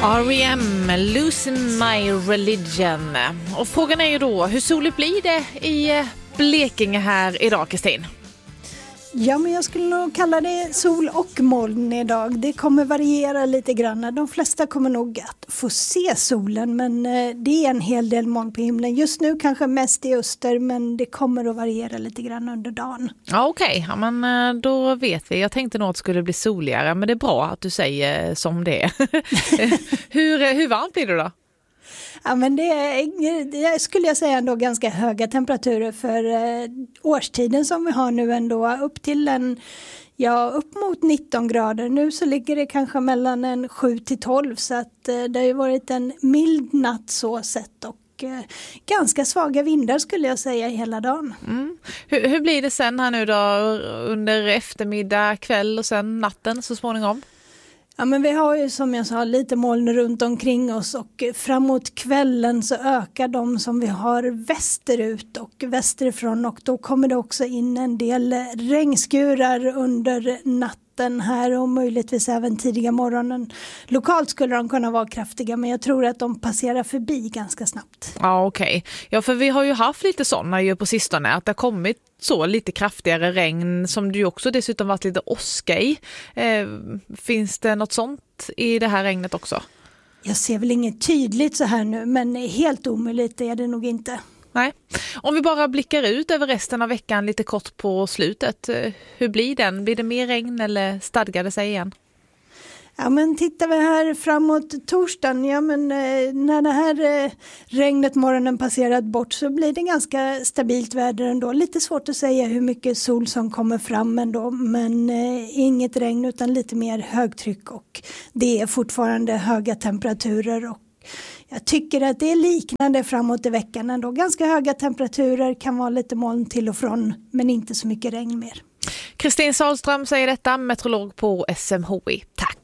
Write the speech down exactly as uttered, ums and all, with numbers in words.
R E M, Losing My Religion. Och frågan är ju då, hur soligt blir det i Blekinge här idag, Kristin? Ja, men jag skulle nog kalla det sol och moln idag. Det kommer variera lite grann. De flesta kommer nog att få se solen, men det är en hel del moln på himlen. Just nu kanske mest i öster, men det kommer att variera lite grann under dagen. Ja, okej. Okay. Ja, men då vet vi. Jag tänkte nog att det skulle bli soligare, men det är bra att du säger som det är. hur, hur varmt blir det då? Ja, men det, är, det skulle jag säga ändå ganska höga temperaturer för eh, årstiden som vi har nu ändå. Upp till en, ja, upp mot nitton grader. Nu så ligger det kanske mellan en sju till tolv, så att eh, det har ju varit en mild natt så sett och eh, ganska svaga vindar skulle jag säga hela dagen. Mm. Hur, hur blir det sen här nu då under eftermiddag, kväll och sen natten så småningom? Ja, men vi har ju som jag sa lite moln runt omkring oss och framåt kvällen så ökar de som vi har västerut och västerifrån, och då kommer det också in en del regnskurar under natten här och möjligtvis även tidiga morgonen. Lokalt skulle de kunna vara kraftiga, men jag tror att de passerar förbi ganska snabbt. Ja, okej. Okay. Ja, för vi har ju haft lite sådana ju på sistone, att det har kommit så lite kraftigare regn som det ju också dessutom varit lite åska i. Eh, finns det något sånt i det här regnet också? Jag ser väl inget tydligt så här nu, men helt omöjligt är det nog inte. Nej. Om vi bara blickar ut över resten av veckan lite kort på slutet, hur blir den? Blir det mer regn eller stadgar det sig igen? Ja, men tittar vi här framåt torsdagen, ja men eh, när det här eh, regnet morgonen passerat bort så blir det ganska stabilt väder ändå. Lite svårt att säga hur mycket sol som kommer fram ändå, men eh, inget regn utan lite mer högtryck, och det är fortfarande höga temperaturer, och jag tycker att det är liknande framåt i veckan ändå. Ganska höga temperaturer, kan vara lite moln till och från, men inte så mycket regn mer. Kristin Sahlström säger detta, meteorolog på S M H I. Tack!